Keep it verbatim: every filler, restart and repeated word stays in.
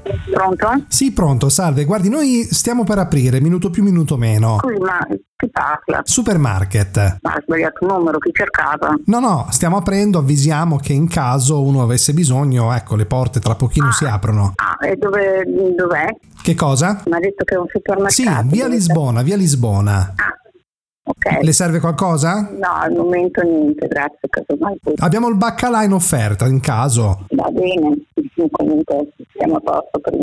Pronto? Sì, pronto, salve. Guardi, noi stiamo per aprire, minuto più, minuto meno. Scusi, ma chi parla? Supermarket. Ma ha sbagliato numero, chi cercava? No, no, stiamo aprendo, avvisiamo che in caso uno avesse bisogno, ecco, le porte tra pochino ah, si aprono. Ah, e dove, dov'è? Che cosa? Mi ha detto che è un supermercato. Sì, via Lisbona, via Lisbona. Ah, ok. Le serve qualcosa? No, al momento niente, grazie. Casomai poi. Abbiamo il baccalà in offerta, in caso. Va bene, comunque siamo a posto per